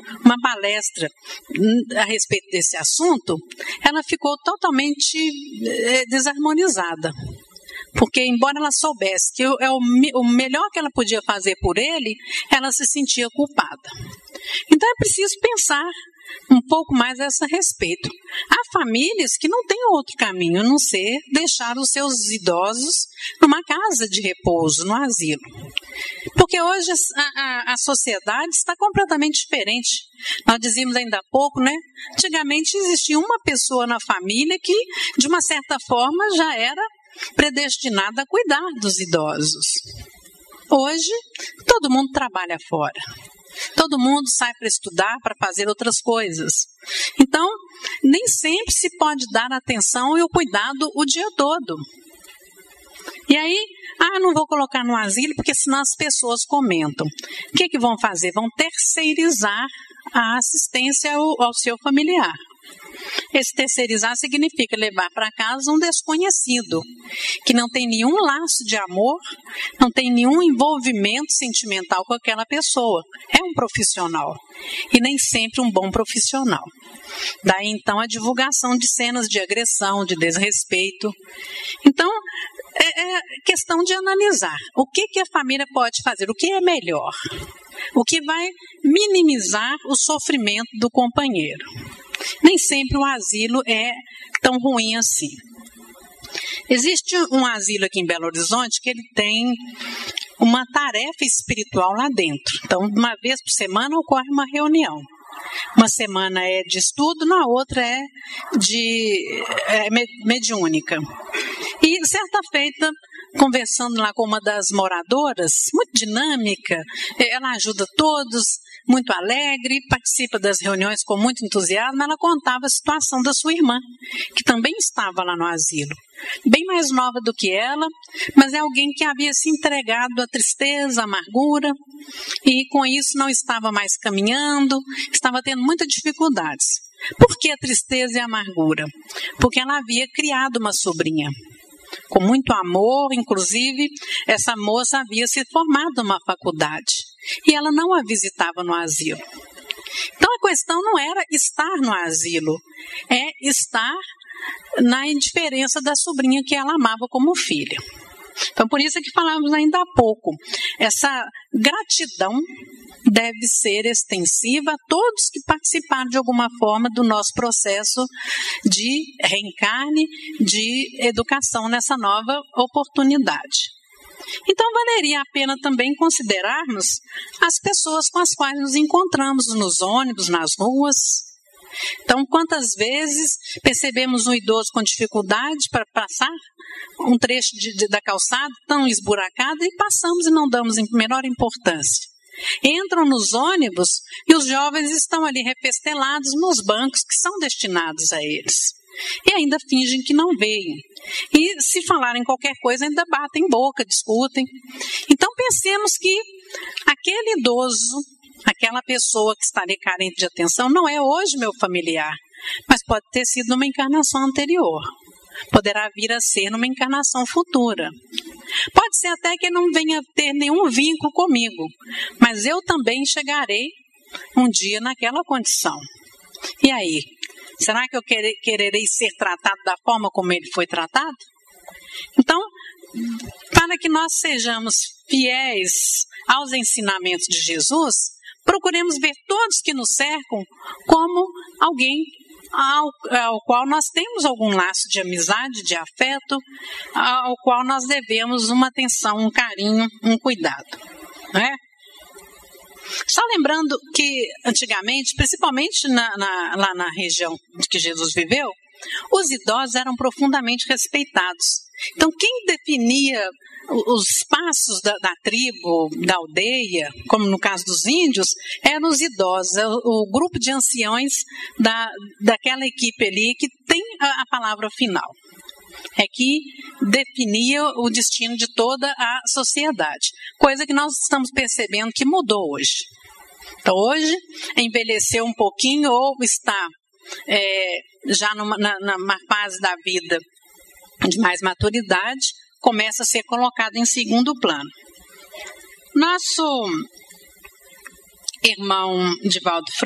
uma palestra a respeito desse assunto, ela ficou totalmente desarmonizada. Porque, embora ela soubesse que o melhor que ela podia fazer por ele, ela se sentia culpada. Então, é preciso pensar um pouco mais a esse respeito. Há famílias que não têm outro caminho a não ser deixar os seus idosos numa casa de repouso, no asilo. Porque hoje a sociedade está completamente diferente. Nós dizíamos ainda há pouco, né? Antigamente existia uma pessoa na família que, de uma certa forma, já era predestinada a cuidar dos idosos. Hoje, todo mundo trabalha fora. Todo mundo sai para estudar, para fazer outras coisas. Então, nem sempre se pode dar atenção e o cuidado o dia todo. E aí, não vou colocar no asilo porque senão as pessoas comentam. O que vão fazer? Vão terceirizar a assistência ao seu familiar. Esse terceirizar significa levar para casa um desconhecido, que não tem nenhum laço de amor, não tem nenhum envolvimento sentimental com aquela pessoa. É um profissional, e nem sempre um bom profissional. Daí, então, a divulgação de cenas de agressão, de desrespeito. Então, é questão de analisar o que a família pode fazer, o que é melhor, o que vai minimizar o sofrimento do companheiro. Nem sempre o asilo é tão ruim assim. Existe um asilo aqui em Belo Horizonte que ele tem uma tarefa espiritual lá dentro. Então, uma vez por semana ocorre uma reunião. Uma semana é de estudo, na outra é mediúnica. E certa feita, conversando lá com uma das moradoras, muito dinâmica, ela ajuda todos, muito alegre, participa das reuniões com muito entusiasmo, ela contava a situação da sua irmã, que também estava lá no asilo. Bem mais nova do que ela, mas é alguém que havia se entregado à tristeza, à amargura, e com isso não estava mais caminhando, estava tendo muitas dificuldades. Por que a tristeza e a amargura? Porque ela havia criado uma sobrinha. Com muito amor, inclusive, essa moça havia se formado numa faculdade e ela não a visitava no asilo. Então a questão não era estar no asilo, é estar na indiferença da sobrinha que ela amava como filha. Então por isso é que falávamos ainda há pouco, essa gratidão deve ser extensiva a todos que participaram de alguma forma do nosso processo de reencarne, de educação nessa nova oportunidade. Então, valeria a pena também considerarmos as pessoas com as quais nos encontramos nos ônibus, nas ruas. Então, quantas vezes percebemos um idoso com dificuldade para passar um trecho da calçada tão esburacada e passamos e não damos menor importância. Entram nos ônibus e os jovens estão ali repestelados nos bancos que são destinados a eles. E ainda fingem que não veem. E se falarem qualquer coisa, ainda batem boca, discutem. Então pensemos que aquele idoso, aquela pessoa que está ali carente de atenção, não é hoje meu familiar, mas pode ter sido numa encarnação anterior. Poderá vir a ser numa encarnação futura. Pode ser até que não venha ter nenhum vínculo comigo, mas eu também chegarei um dia naquela condição. E aí? Será que eu quererei ser tratado da forma como ele foi tratado? Então, para que nós sejamos fiéis aos ensinamentos de Jesus, procuremos ver todos que nos cercam como alguém ao qual nós temos algum laço de amizade, de afeto, ao qual nós devemos uma atenção, um carinho, um cuidado. Não é? Só lembrando que antigamente, principalmente lá na região de que Jesus viveu, os idosos eram profundamente respeitados. Então, quem definia os passos da tribo, da aldeia, como no caso dos índios, eram os idosos, o grupo de anciões daquela equipe ali que tem a palavra final. É que definia o destino de toda a sociedade. Coisa que nós estamos percebendo que mudou hoje. Então, hoje, envelheceu um pouquinho ou está já numa fase da vida de mais maturidade, começa a ser colocado em segundo plano. Nosso irmão Divaldo